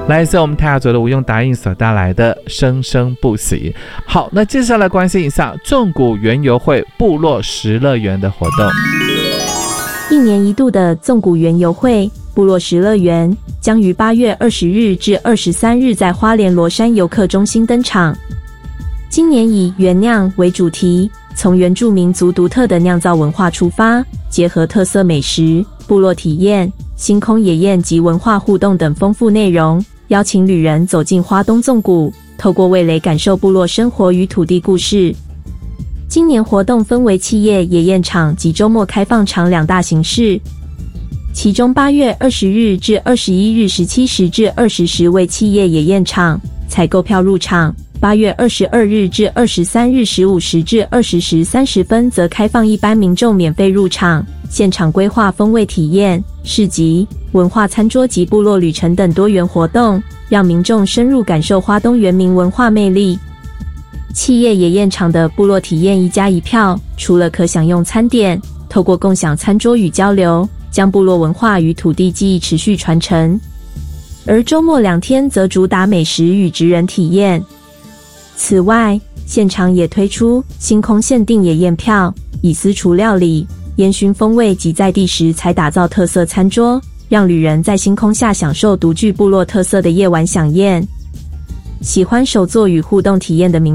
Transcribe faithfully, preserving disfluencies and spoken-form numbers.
来自我们泰雅族的吴用达印所带来的生生不息。好，那接下来关心一下纵谷园游会部落食乐园的活动。 一年一度的纵谷园游会部落食乐园将于八月二十日至二十三日在花莲罗山游客中心登场。今年以原酿为主题，从原住民族独特的酿造文化出发，结合特色美食、部落体验、星空野宴及文化互动等丰富内容，邀请旅人走进花东纵谷，透过味蕾感受部落生活与土地故事。今年活动分为企业野宴场及周末开放场两大形式，其中八月二十日至二十一日十七时至二十时为企业野宴场，采购票入场；八月二十二日至二十三日十五时至二十时三十分则开放一般民众免费入场，现场规划风味体验、市集、文化餐桌及部落旅程等多元活动，让民众深入感受花东原民文化魅力。企业野宴场的部落体验一家一票，除了可享用餐点，透过共享餐桌与交流，将部落文化与土地记忆持续传承。而周末两天则主打美食与职人体验。此外，现场也推出星空限定野宴票，以私厨料理、烟熏风味及在地食材打造特色餐桌，让旅人在星空下享受独具部落特色的夜晚飨宴。喜欢手作与互动体验的民